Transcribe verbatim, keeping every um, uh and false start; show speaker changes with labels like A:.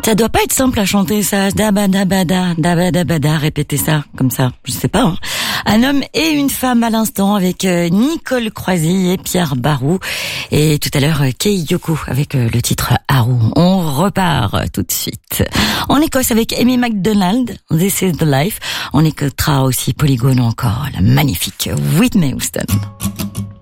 A: Ça doit pas être simple à chanter ça. Dabadabada, dabadabada, répétez ça comme ça. Je sais pas. Hein. Un homme et une femme à l'instant avec Nicole Croisy et Pierre Barou. Et tout à l'heure, Kei Yoko avec le titre Haru. On repart tout de suite. En Écosse avec Amy McDonald, This is the Life. On écoutera aussi Polygone encore, la magnifique Whitney Houston.